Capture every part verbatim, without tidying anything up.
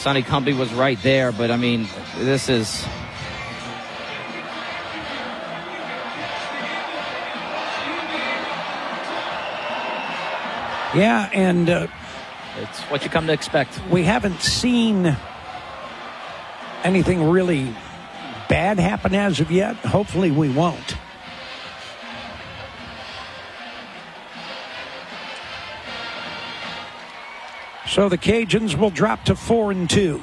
Sonny Cumbie was right there, but, I mean, this is... Yeah, and... Uh, it's what you come to expect. We haven't seen anything really bad happen as of yet. Hopefully we won't. So the Cajuns will drop to four and two.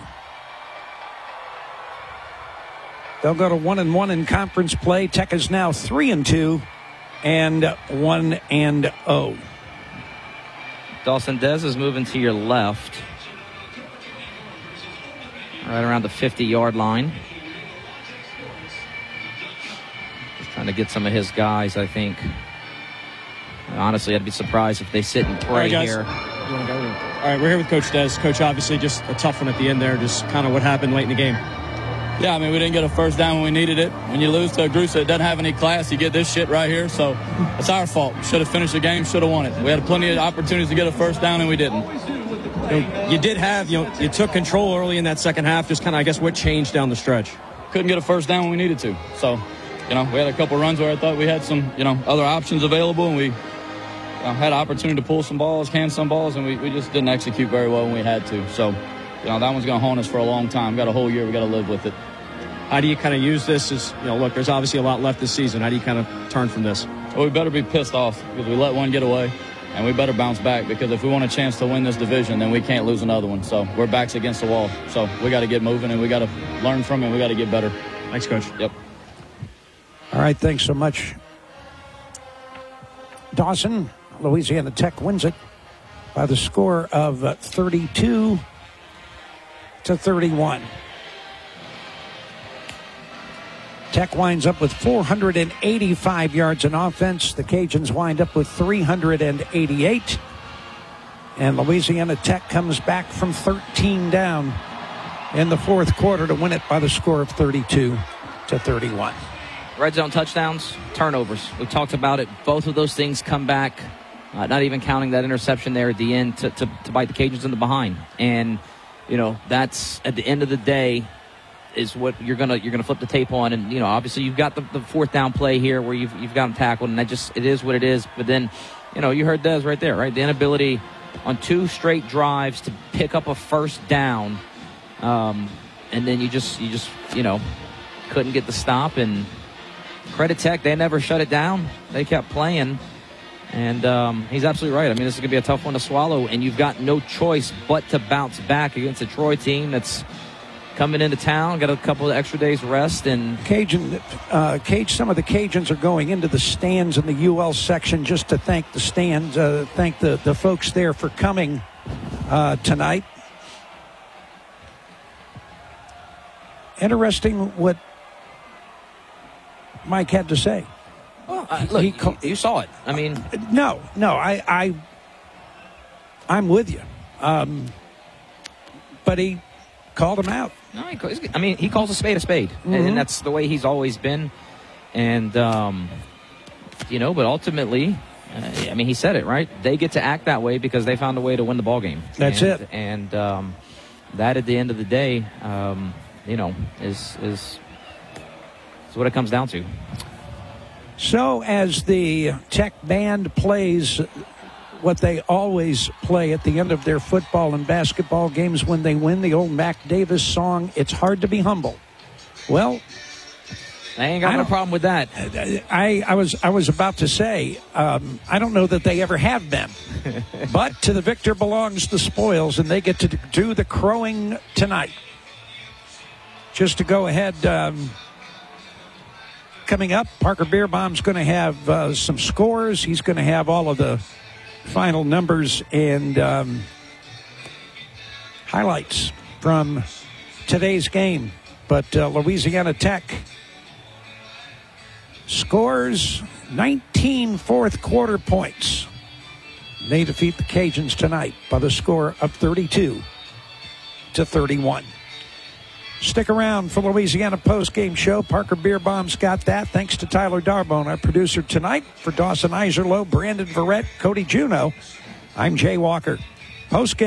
They'll go to one and one in conference play. Tech is now three and two and one and oh. Dawson Dez is moving to your left, right around the fifty-yard line. Just trying to get some of his guys, I think. Honestly, I'd be surprised if they sit and pray All right, here. You want to go? All right, we're here with Coach Dez. Coach, obviously just a tough one at the end there, just kind of what happened late in the game. Yeah, I mean, we didn't get a first down when we needed it. When you lose to a group that doesn't have any class, you get this shit right here. So it's our fault. We should have finished the game, should have won it. We had plenty of opportunities to get a first down, and we didn't. You know, you did have, you know, you took control early in that second half. Just kind of, I guess, what changed down the stretch? Couldn't get a first down when we needed to. So, you know, we had a couple runs where I thought we had some, you know, other options available, and we you know, had an opportunity to pull some balls, can some balls, and we, we just didn't execute very well when we had to. So, you know, that one's going to haunt us for a long time. We got a whole year. We got to live with it. How do you kind of use this as, you know, look, there's obviously a lot left this season. How do you kind of turn from this? Well, we better be pissed off because we let one get away, and we better bounce back because if we want a chance to win this division, then we can't lose another one. So we're backs against the wall. So we got to get moving, and we got to learn from it, and we got to get better. Thanks, Coach. Yep. All right, thanks so much. Dawson, Louisiana Tech wins it by the score of uh, thirty-two to thirty-one. Tech winds up with four hundred eighty-five yards in offense. The Cajuns wind up with three hundred eighty-eight. And Louisiana Tech comes back from thirteen down in the fourth quarter to win it by the score of thirty-two to thirty-one. Red zone touchdowns, turnovers. We talked about it. Both of those things come back, uh, not even counting that interception there at the end to, to, to bite the Cajuns in the behind. And, you know, that's at the end of the day is what you're gonna you're gonna flip the tape on. And, you know, obviously you've got the, the fourth down play here where you've you've got them tackled, and that just it is what it is. But then, you know, you heard Dez right there, right? The inability on two straight drives to pick up a first down, um, and then you just you just you know couldn't get the stop. And credit Tech, they never shut it down. They kept playing. And um, he's absolutely right. I mean, this is going to be a tough one to swallow, and you've got no choice but to bounce back against a Troy team that's coming into town, got a couple of extra days rest. And Cajun, uh, Cage, some of the Cajuns are going into the stands in the U L section just to thank the stands, uh, thank the, the folks there for coming uh, tonight. Interesting what Mike had to say. Well, uh, look, he, he, you saw it. I mean, no, no, I, I, I'm with you. Um, but he called him out. No, he, I mean, he calls a spade a spade, mm-hmm. and, and that's the way he's always been. And um, you know, but ultimately, uh, I mean, he said it right. They get to act that way because they found a way to win the ball game. That's and, it. And um, that, at the end of the day, um, you know, is is is what it comes down to. So as the Tech band plays what they always play at the end of their football and basketball games when they win, the old Mac Davis song, "It's Hard to Be Humble." Well, I ain't got no problem with that. I, I was I was about to say, um, I don't know that they ever have been. But to the victor belongs the spoils, and they get to do the crowing tonight. Just to go ahead, um, coming up, Parker Beerbaum's going to have uh, some scores. He's going to have all of the final numbers and um, highlights from today's game. But uh, Louisiana Tech scores nineteen fourth quarter points. They defeat the Cajuns tonight by the score of thirty-two to thirty-one. Stick around for Louisiana Post-Game Show. Parker Beerbaum's got that. Thanks to Tyler Darbone, our producer tonight. For Dawson Iserloh, Brandon Verrett, Cody Juneau, I'm Jay Walker. Post-Game.